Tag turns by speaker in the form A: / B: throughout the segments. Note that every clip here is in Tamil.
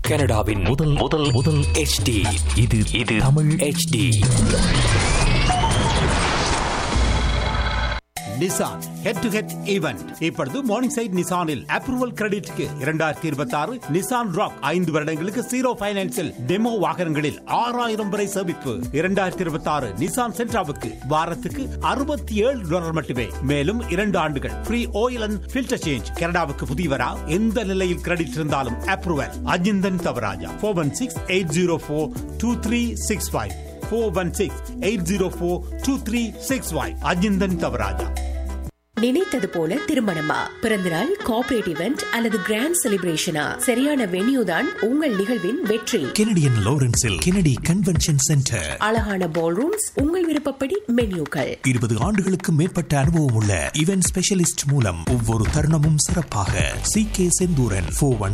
A: கனடாவின் முதல் முதல் முதல் HD. இது Tamil HD.
B: Nissan head to head event இப்பொழுது morning side நிசானில் approval கிரெடிட்க்கு 2026 Nissan rock 5 வருடங்களுக்கு 0 ஃபைனான்ஸில் டெமோ வாகனங்களில் 6000 வரை சேமிப்பு. 2026 நிசான் சென்ட்ராவுக்கு வாரத்துக்கு $67 மட்டுமே. மேலும் 2 ஆண்டுகள் free oil and filter change. கனடாவுக்கு புதியவரா எந்த நிலையில் கிரெடிட் இருந்தாலும் அப்ரூவல். அஜிந்தன் தவராஜா 416-804-2365 416-804-2365 அஜிந்தன் தவராஜா.
C: நினைத்தது போல திருமணமா, பிறந்தநாள், கார்ப்பரேட் இவெண்ட் அல்லது கிராண்ட் செலிப்ரேஷனா, சரியான வென்யூ தான் உங்கள் நிகழ்வின் வெற்றி.
D: Canadian லாரன்ஸில் Kennedy convention centre.
C: அழகான பால் ரூம்ஸ், உங்கள் விருப்பப்படி மென்யூக்கள்.
D: 20 ஆண்டுகளுக்கு மேற்பட்ட அனுபவம் உள்ள இவென்ட் ஸ்பெஷலிஸ்ட் மூலம் ஒவ்வொரு தருணமும் சிறப்பாக. CK செந்தூரன்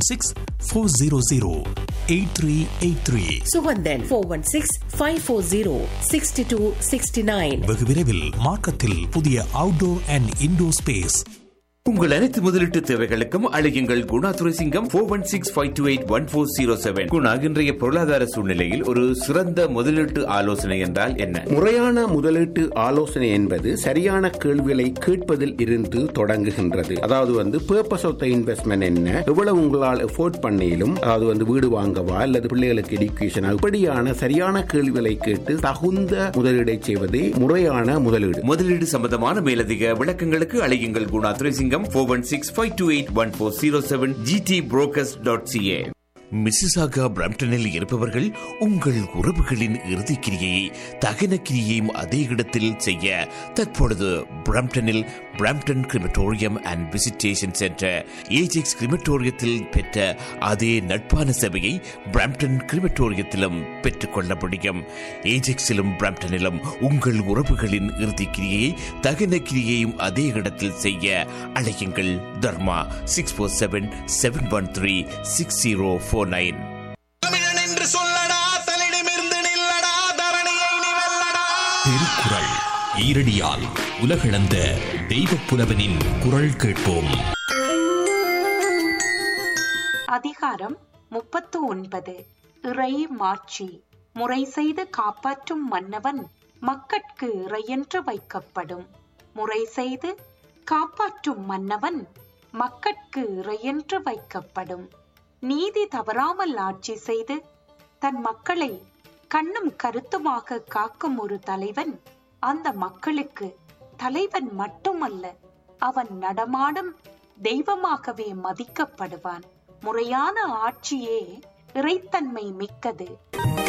D: 416-400-8383.
C: சுகந்தன் 416-540-6269.
D: வெகு விரைவில் மார்க்கத்தில் புதிய அவுட்டோர் அண்ட் இன்டோர் ஸ்பேஸ்.
E: உங்கள் அனைத்து முதலீட்டு தேவைகளுக்கும் அழையுங்கள் குணா துரைசிங்கம் 416-528-1407. குணா, இன்றைய பொருளாதார சூழ்நிலையில் ஒரு சிறந்த முதலீட்டு ஆலோசனை என்றால் என்ன?
F: முறையான முதலீட்டு ஆலோசனை என்பது சரியான கேள்விகளை கேட்பதில் இருந்து தொடங்குகின்றது. அதாவது பர்பஸ் ஆஃப் த இன்வெஸ்ட்மெண்ட் என்ன, எவ்வளவு உங்களால் எஃபோர்ட் பண்ணிலும், அதாவது வீடு வாங்கவா அல்லது பிள்ளைகளுக்கு எடுக்கேஷன், இப்படியான சரியான கேள்விகளை கேட்டு தகுந்த முதலீடை செய்வதே முறையான முதலீடு.
E: முதலீடு சம்பந்தமான மேலதிக விளக்கங்களுக்கு அழையுங்கள் குணா துரைசிங்கம் 416-528-1407 gtbrokers.ca. மிசிசாகா பிரம்டனில் இருப்பவர்கள் உங்கள் உறவுகளின் இறுதிக்கிரியை தகன கிரியையும் அதே இடத்தில் செய்ய தற்பொழுது பிரம்டனில் Brampton crematorium and visitation centre Ajax கிரிமட்டோரியத்தில் பெற்ற அதே நட்பான சேவையை பிரம்டன் கிரிமட்டோரியத்திலும் பெற்றுக்கொள்ள முடியும். ஏஜெக்ஸிலும் பிரம்டனிலும் உங்கள் உறவுகளின் இறுதிக்கிரியை தகன கிரியையும் அதே இடத்தில் செய்ய அழையுங்கள். தர்மா 647-713-6049.
G: தமிழன் என்று சொல்லடா, தலிடமிருந்து நில்லடா, தரணியை நீ வெல்லடா.
D: திருக்குறள் ஈரடியால் உலகளந்த தெய்வப் புலவனின் குரல் கேட்போம்.
H: அதிகாரம் 39. இறை மாட்சி. முறை செய்து காப்பாற்றும் மன்னவன் மக்கட்கு இறையென்று வைக்கப்படும். முறை செய்து காப்பாற்றும் மன்னவன் மக்கட்கு இறையென்று வைக்கப்படும். நீதி தவறாமல் ஆட்சி செய்து தன் மக்களை கண்ணும் கருத்துமாக காக்கும் ஒரு தலைவன் அந்த மக்களுக்கு தலைவன் மட்டுமல்ல, அவன் நடமாடும் தெய்வமாகவே மதிக்கப்படுவான். முறையான ஆட்சியே இறைத்தன்மை மிக்கது.